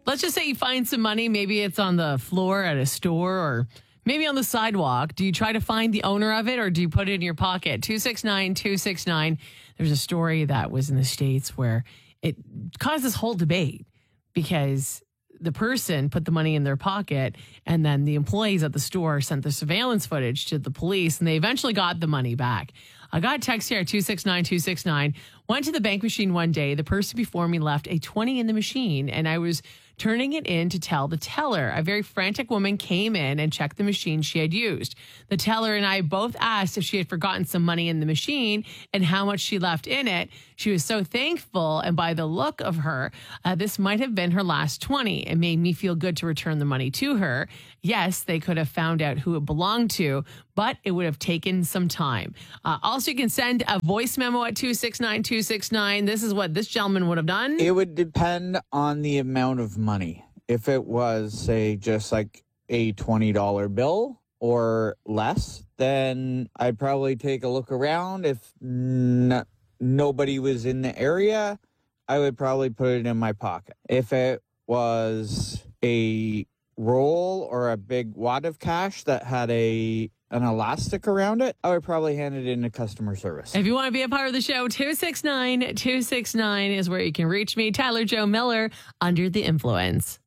Let's just say you find some money. Maybe it's on the floor at a store or maybe on the sidewalk. Do you try to find the owner of it or do you put it in your pocket? 269-269. There's a story that was in the States where it caused this whole debate because the person put the money in their pocket and then the employees at the store sent the surveillance footage to the police and they eventually got the money back. I got a text here at 269-269. Went to the bank machine one day. The person before me left a 20 in the machine and I was turning it in to tell the teller. A very frantic woman came in and checked the machine she had used. The teller and I both asked if she had forgotten some money in the machine and how much she left in it. She was so thankful, and by the look of her, this might have been her last 20. It made me feel good to return the money to her. Yes, they could have found out who it belonged to, but it would have taken some time. Also, you can send a voice memo at 269-269. This is what this gentleman would have done. It would depend on the amount of money. If it was, say, just like a $20 bill or less, then I'd probably take a look around. If nobody was in the area, I would probably put it in my pocket. If it was a roll or a big wad of cash that had an elastic around it, I would probably hand it in to customer service. If you want to be a part of the show, 269-269 is where you can reach me. Tyler Joe Miller, Under the Influence.